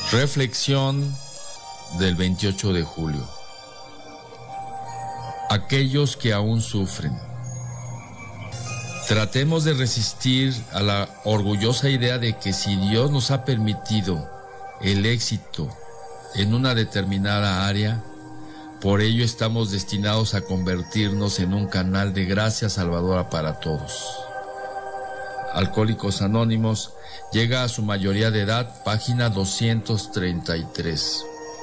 Reflexión del 28 de julio. Aquellos que aún sufren. Tratemos de resistir a la orgullosa idea de que si Dios nos ha permitido el éxito en una determinada área, por ello estamos destinados a convertirnos en un canal de gracia salvadora para todos. Alcohólicos Anónimos llega a su mayoría de edad, página 233.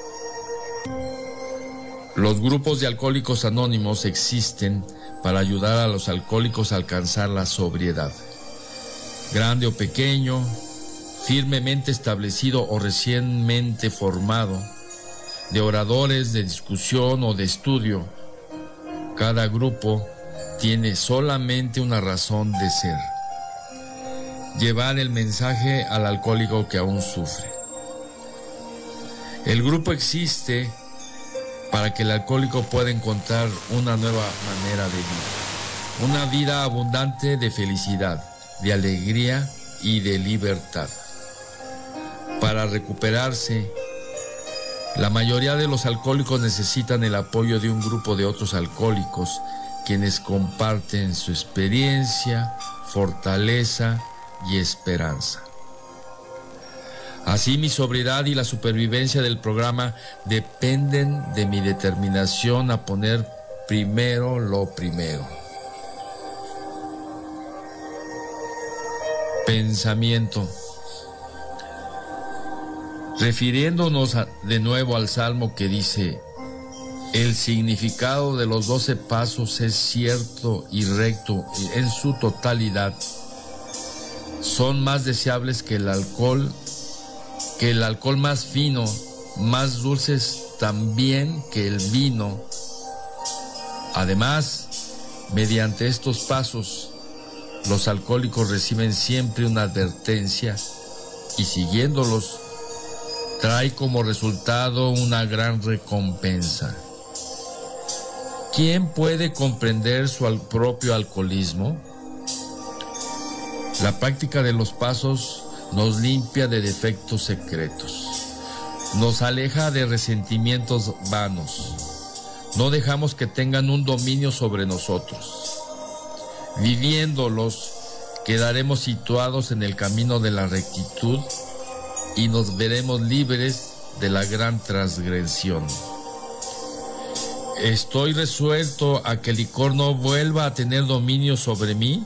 Los grupos de Alcohólicos Anónimos existen para ayudar a los alcohólicos a alcanzar la sobriedad. Grande o pequeño, firmemente establecido o recientemente formado, de oradores, de discusión o de estudio, cada grupo tiene solamente una razón de ser: llevar el mensaje al alcohólico que aún sufre. El grupo existe para que el alcohólico pueda encontrar una nueva manera de vivir, una vida abundante de felicidad, de alegría y de libertad. Para recuperarse, la mayoría de los alcohólicos necesitan el apoyo de un grupo de otros alcohólicos, quienes comparten su experiencia, fortaleza y esperanza. Así, mi sobriedad y la supervivencia del programa dependen de mi determinación a poner primero lo primero. Pensamiento. Refiriéndonos de nuevo al Salmo que dice: el significado de los 12 pasos es cierto y recto en su totalidad. Son más deseables que el alcohol más fino, más dulces también que el vino. Además, mediante estos pasos, los alcohólicos reciben siempre una advertencia y, siguiéndolos, trae como resultado una gran recompensa. ¿Quién puede comprender su propio alcoholismo? La práctica de los pasos nos limpia de defectos secretos, nos aleja de resentimientos vanos, no dejamos que tengan un dominio sobre nosotros. Viviéndolos, quedaremos situados en el camino de la rectitud y nos veremos libres de la gran transgresión. ¿Estoy resuelto a que el licor no vuelva a tener dominio sobre mí?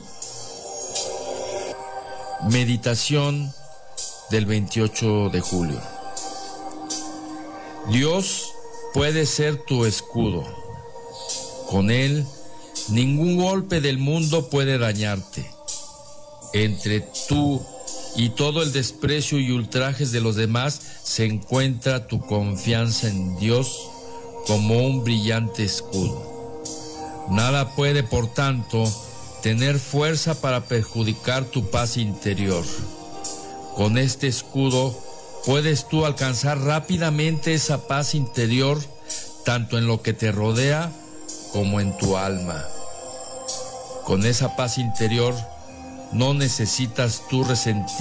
Meditación del 28 de julio. Dios puede ser tu escudo. Con Él, ningún golpe del mundo puede dañarte. Entre tú y todo el desprecio y ultrajes de los demás se encuentra tu confianza en Dios como un brillante escudo. Nada puede, por tanto, tener fuerza para perjudicar tu paz interior. Con este escudo puedes tú alcanzar rápidamente esa paz interior, tanto en lo que te rodea como en tu alma. Con esa paz interior no necesitas tú resentir